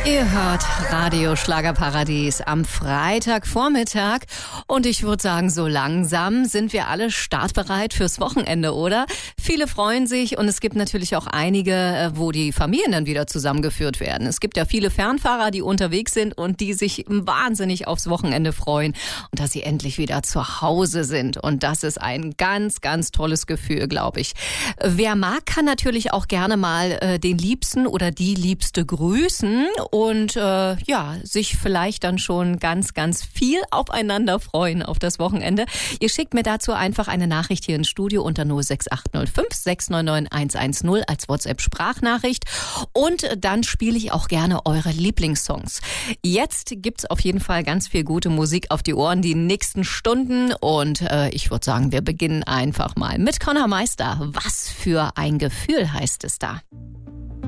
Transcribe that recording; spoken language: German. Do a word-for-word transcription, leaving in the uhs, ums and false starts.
Ihr hört Radio Schlagerparadies am Freitagvormittag und ich würde sagen, so langsam sind wir alle startbereit fürs Wochenende, oder? Viele freuen sich und es gibt natürlich auch einige, wo die Familien dann wieder zusammengeführt werden. Es gibt ja viele Fernfahrer, die unterwegs sind und die sich wahnsinnig aufs Wochenende freuen und dass sie endlich wieder zu Hause sind. Und das ist ein ganz, ganz tolles Gefühl, glaube ich. Wer mag, kann natürlich auch gerne mal äh, den Liebsten oder die Liebste grüßen und äh, ja, sich vielleicht dann schon ganz, ganz viel aufeinander freuen auf das Wochenende. Ihr schickt mir dazu einfach eine Nachricht hier ins Studio unter null sechs acht null fünf sechs neun neun eins eins null als WhatsApp-Sprachnachricht und dann spiele ich auch gerne eure Lieblingssongs. Jetzt gibt's auf jeden Fall ganz viel gute Musik auf die Ohren die nächsten Stunden und äh, ich würde sagen, wir beginnen einfach mal mit Conor Meister. Was für ein Gefühl heißt es da?